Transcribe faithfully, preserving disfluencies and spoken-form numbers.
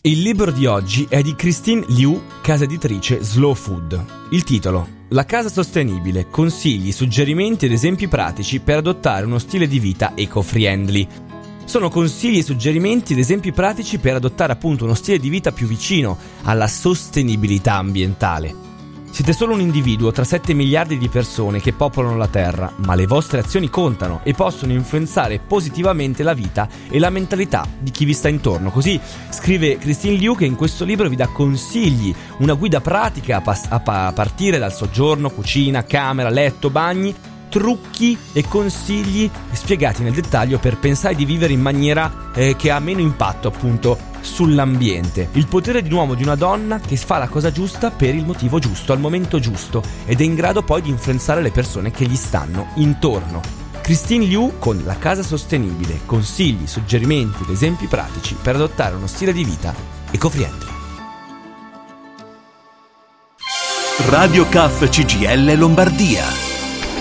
Il libro di oggi è di Christine Liu, casa editrice Slow Food. Il titolo: La casa sostenibile, consigli, suggerimenti ed esempi pratici per adottare uno stile di vita eco-friendly. Sono consigli e suggerimenti ed esempi pratici per adottare appunto uno stile di vita più vicino alla sostenibilità ambientale. Siete solo un individuo tra sette miliardi di persone che popolano la Terra, ma le vostre azioni contano e possono influenzare positivamente la vita e la mentalità di chi vi sta intorno. Così scrive Christine Liu, che in questo libro vi dà consigli, una guida pratica a, pas- a, pa- a partire dal soggiorno, cucina, camera, letto, bagni, trucchi e consigli spiegati nel dettaglio per pensare di vivere in maniera eh, che ha meno impatto appunto sull'ambiente. Il potere di un uomo, di una donna che fa la cosa giusta per il motivo giusto, al momento giusto, ed è in grado poi di influenzare le persone che gli stanno intorno. Christine Liu con La casa sostenibile, consigli, suggerimenti ed esempi pratici per adottare uno stile di vita eco-friendly. Radio C A F C G I L Lombardia.